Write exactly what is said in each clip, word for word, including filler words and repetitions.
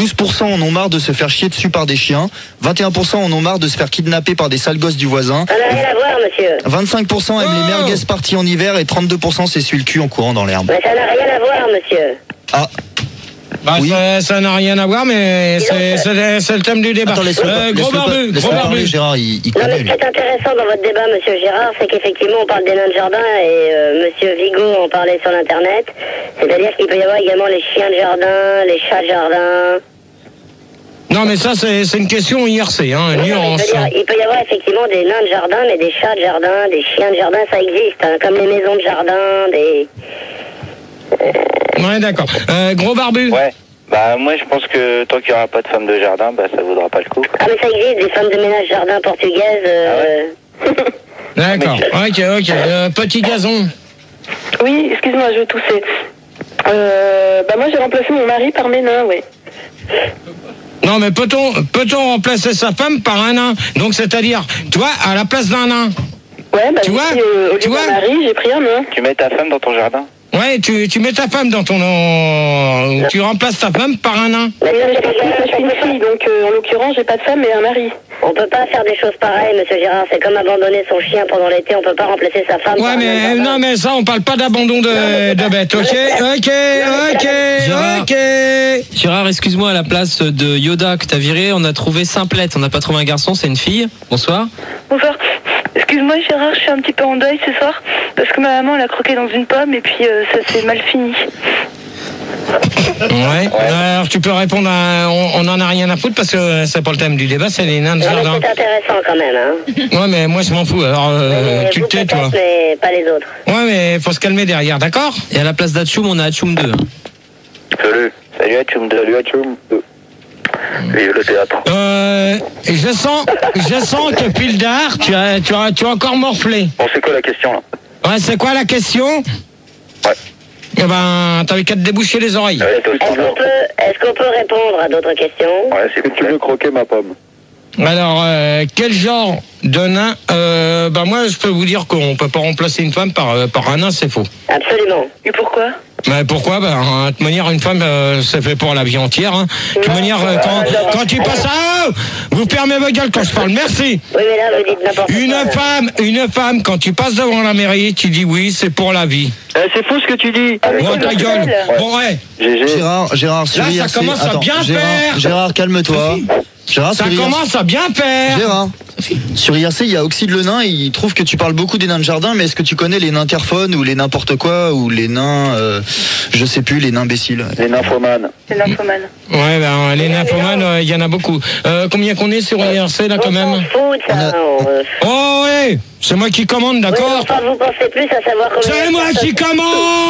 douze pour cent en ont marre de se faire chier dessus par des chiens. vingt et un pour cent en ont marre de se faire kidnapper par des sales gosses du voisin. Ça n'a rien à voir, monsieur. vingt-cinq pour cent aiment Oh. les merguez parties en hiver et trente-deux pour cent s'essuient le cul en courant dans l'herbe. Mais ça n'a rien à voir, monsieur. Ah, Bah, Oui. ça- ça n'a rien à voir, mais Dis c'est donc, c'est- c'est le thème du débat. attends, laisse-le Euh, pas- gros laisse-le pas- barbu, laisse-le gros parler, barbu. Gérard, il, il Non, connaît, mais ce lui. qui est intéressant dans votre débat, monsieur Gérard, c'est qu'effectivement, on parle des nains de jardin et euh, monsieur Vigo en parlait sur l'internet. C'est-à-dire qu'il peut y avoir également les chiens de jardin, les chats de jardin. Non, mais ça, c'est c'est une question I R C, hein, Non, mais nuance. je veux dire, il peut y avoir effectivement des nains de jardin, mais des chats de jardin, des chiens de jardin, ça existe. Hein, comme les maisons de jardin, des... Ouais, d'accord. Euh, gros barbu. Ouais. Bah moi je pense que tant qu'il n'y aura pas de femme de jardin, bah ça vaudra pas le coup. Ah, mais ça existe, des femmes de ménage jardin portugaises. Euh... D'accord. Ok, ok. Euh, petit gazon. Oui, excuse-moi, je toussais. Euh, bah moi j'ai remplacé mon mari par mes nains, oui. Non, mais peut-on peut-on remplacer sa femme par un nain? Donc, c'est-à-dire, toi, à la place d'un nain. Ouais, bah Tu j'ai vois, pris, euh, au lieu tu d'un vois mari, j'ai pris un nain. Tu mets ta femme dans ton jardin? Ouais, tu, tu mets ta femme dans ton... euh, tu remplaces ta femme par un nain. Mais ça, je suis une fille, donc euh, en l'occurrence j'ai pas de femme mais un mari. On peut pas faire des choses pareilles, monsieur Gérard. C'est comme abandonner son chien pendant l'été. On peut pas remplacer sa femme. Ouais, par un mais nain de jardin. non, mais ça, on parle pas d'abandon de, de bête, ok? Ok, ok, Gérard. ok. Gérard, excuse-moi, à la place de Yoda que t'as viré, on a trouvé Simplette. On n'a pas trouvé un garçon, c'est une fille. Bonsoir. Bonsoir. Excuse-moi Gérard, je suis un petit peu en deuil ce soir parce que ma maman elle a croqué dans une pomme et puis euh, ça s'est mal fini. Ouais. Alors, tu peux répondre à... On, on en a rien à foutre parce que c'est pas le thème du débat, c'est les nains de Non, mais jardin. c'est intéressant quand même, hein. Ouais, mais moi, je m'en fous. Alors, euh, Mais tu vous te tais, peut-être, toi. mais pas les autres. Ouais, mais faut se calmer derrière, d'accord? Et à la place d'Atchoum, on a Atchoum deux. Salut. Salut Atchoum. Salut Atchoum. Vive le théâtre. Euh, je sens, je sens que Pildar, tu as, tu as, tu as encore morflé. Bon, c'est quoi la question là? Ouais, c'est quoi la question? Ouais. Eh ben, t'avais qu'à te déboucher les oreilles. Ouais, toi Est-ce qu'on toujours. peut, est-ce qu'on peut répondre à d'autres questions? Ouais, c'est que tu veux croquer ma pomme. Alors, euh, quel genre de nain? Euh, ben moi, je peux vous dire qu'on peut pas remplacer une femme par, euh, par un nain, c'est faux. Absolument. Et pourquoi? Mais pourquoi? Ben, de toute manière, une femme, euh, c'est fait pour la vie entière. Hein. De toute manière, euh, quand, quand tu passes à... Oh, vous fermez vos gueules quand je parle, merci. Oui, mais là, vous dites n'importe quoi. Une là. femme, une femme, quand tu passes devant la mairie, tu dis oui, c'est pour la vie. Eh, c'est faux ce que tu dis. Bon, ta gueule. Bon, ouais. G G. Gérard, Gérard, sur Là, ça I R C. commence à Attends, bien Gérard, faire. Gérard, calme-toi. Gérard, Ça sur I R C. commence à bien faire. Gérard, sur I R C, il y a Oxyde le nain, il trouve que tu parles beaucoup des nains de jardin, mais est-ce que tu connais les nains terphones ou les n'importe quoi, ou les nains, euh, je sais plus, les nains imbéciles? Les nymphomanes. C'est l'infomane. Ouais, ben, les nymphomanes, il y en a beaucoup. Euh, combien qu'on est sur I R C, là, quand On s'en même? fout de ça. on- euh, Oh, ouais, c'est moi qui commande, Oui, d'accord? enfin, vous pensez plus à savoir combien... C'est moi qui commande.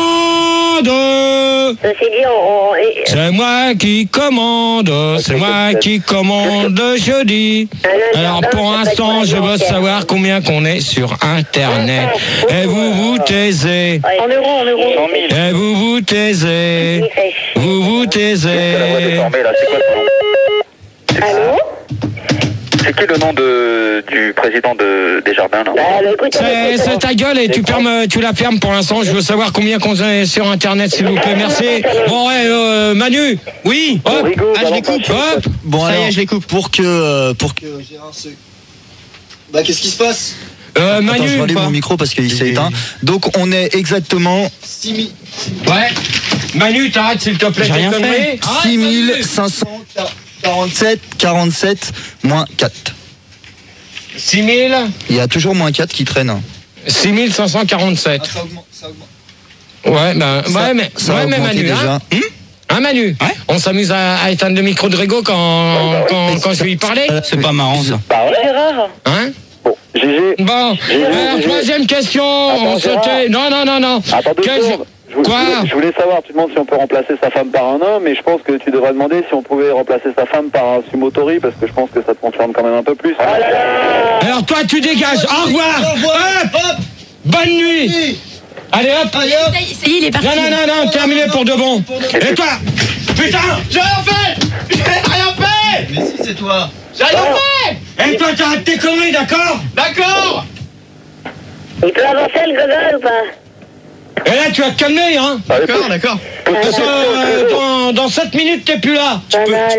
Ceci dit, on... on- et- C'est moi qui commande, c'est moi qui commande jeudi. Alors pour l'instant, je veux savoir combien qu'on est sur Internet. Et vous vous taisez, En euros, en euros. cent mille. et vous vous taisez, vous vous C'est la voix taisez. déformée là, c'est quoi ton nom? Allô? C'est qui le nom de, du président de, des jardins là? Bah, bah, écoute, C'est c'est ta gueule et tu, fermes, tu la fermes pour l'instant. Je veux savoir combien qu'on est sur Internet, s'il vous plaît. Merci. Bon, ouais, euh, Manu. Oui. Hop. Rigaud, Ah, je balance les coupe. un chiffre. Hop. Bon, Ça y alors, est, je les coupe. Pour que, euh, pour que Gérard se... Bah, qu'est-ce qui se passe? Euh, Attends, Manu. je rallume quoi mon micro parce qu'il s'est éteint. Donc, on est exactement Ouais. Manu, t'arrêtes s'il te plaît. J'ai tes rien conneries. fait. Arrête, six mille Manu. cinq cent quarante-sept, quarante-sept, moins quatre. six mille. Il y a toujours moins quatre qui traînent. six mille cinq cent quarante-sept. ça augmente, ça augmente. Ouais, ben, Ça- ouais, mais, ça a ouais, mais augmenté Manu, déjà. hein, Hein, Manu Ouais. On s'amuse à, à éteindre le micro de Rigaud quand, quand, quand je lui parlais C'est pas marrant, ça. Bah ouais. Gérard? Hein Bon, G G. Bon, alors, troisième question, on se Gérard. tait. Non, non, non, non. Attends deux Quel- secondes. Je voulais, Quoi je voulais- je voulais savoir, tu demandes si on peut remplacer sa femme par un nain, mais je pense que tu devrais demander si on pouvait remplacer sa femme par un sumotori, parce que je pense que ça te concerne quand même un peu plus. Alors toi, tu dégages. Au revoir. Hop. Bonne nuit. Allez, hop. Ça y est, il est parti. Non, non, non, non, terminé pour de bon. Et toi? Putain, j'ai rien fait. J'ai rien fait. Mais si, c'est toi. J'ai rien fait. Et toi, t'arrêtes tes conneries, d'accord? D'accord. il peut avancer le gogol ou pas? Et là, tu vas te calmer, hein? D'accord, d'accord. Parce que, euh, dans, dans sept minutes, t'es plus là. Pas mal.